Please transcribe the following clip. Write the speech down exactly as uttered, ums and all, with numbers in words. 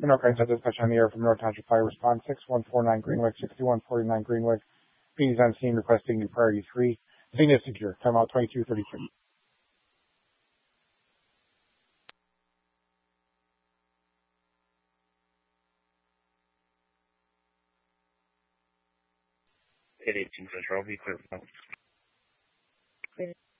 North Central dispatch on the air from North Township Fire Response six one four nine Greenwick, sixty-one forty-nine Greenwick. Being on scene requesting new priority three. Scene is secure. Time out twenty-two thirty-three. eight eighteen Central, be clear.